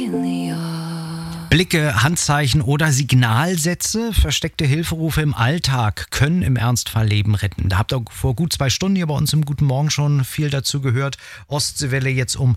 Blicke, Handzeichen oder Signalsätze, versteckte Hilferufe im Alltag können im Ernstfall Leben retten. Da habt ihr vor gut 2 Stunden hier bei uns im Guten Morgen schon viel dazu gehört. Ostseewelle jetzt um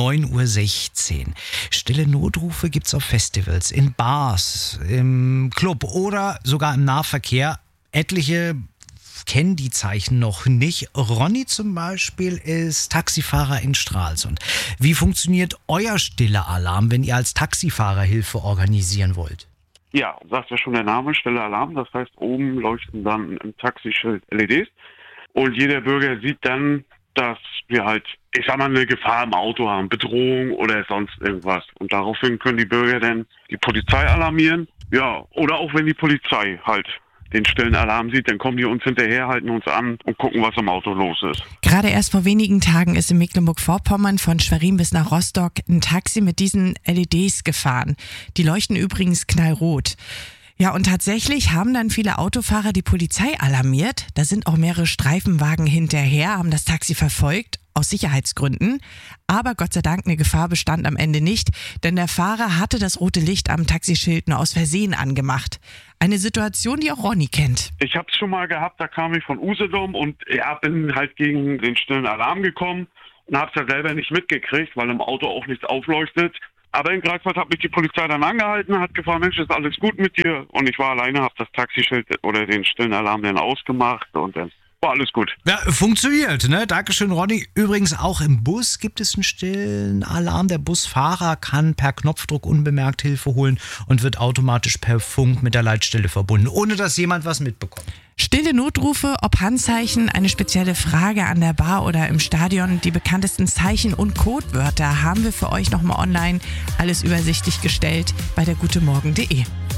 9.16 Uhr. Stille Notrufe gibt's auf Festivals, in Bars, im Club oder sogar im Nahverkehr. Etliche kennen die Zeichen noch nicht. Ronny zum Beispiel ist Taxifahrer in Stralsund. Wie funktioniert euer stiller Alarm, wenn ihr als Taxifahrer Hilfe organisieren wollt? Ja, sagt ja schon der Name, stiller Alarm. Das heißt, oben leuchten dann im Taxischild LEDs. Und jeder Bürger sieht dann, dass wir halt, ich sag mal, eine Gefahr im Auto haben, Bedrohung oder sonst irgendwas. Und daraufhin können die Bürger dann die Polizei alarmieren. Ja, oder auch wenn die Polizei halt den stillen Alarm sieht, dann kommen die uns hinterher, halten uns an und gucken, was im Auto los ist. Gerade erst vor wenigen Tagen ist in Mecklenburg-Vorpommern von Schwerin bis nach Rostock ein Taxi mit diesen LEDs gefahren. Die leuchten übrigens knallrot. Ja, und tatsächlich haben dann viele Autofahrer die Polizei alarmiert. Da sind auch mehrere Streifenwagen hinterher, haben das Taxi verfolgt, aus Sicherheitsgründen. Aber Gott sei Dank, eine Gefahr bestand am Ende nicht, denn der Fahrer hatte das rote Licht am Taxischild nur aus Versehen angemacht. Eine Situation, die auch Ronny kennt. Ich habe es schon mal gehabt, da kam ich von Usedom und bin halt gegen den stillen Alarm gekommen und habe es ja selber nicht mitgekriegt, weil im Auto auch nichts aufleuchtet. Aber in Greifswald hat mich die Polizei dann angehalten, hat gefragt, Mensch, ist alles gut mit dir? Und ich war alleine, habe das Taxischild oder den stillen Alarm dann ausgemacht und dann war alles gut. Ja, funktioniert, ne? Dankeschön, Ronny. Übrigens auch im Bus gibt es einen stillen Alarm. Der Busfahrer kann per Knopfdruck unbemerkt Hilfe holen und wird automatisch per Funk mit der Leitstelle verbunden, ohne dass jemand was mitbekommt. Stille Notrufe, ob Handzeichen, eine spezielle Frage an der Bar oder im Stadion. Die bekanntesten Zeichen und Codewörter haben wir für euch nochmal online. Alles übersichtlich gestellt bei der gutemorgen.de.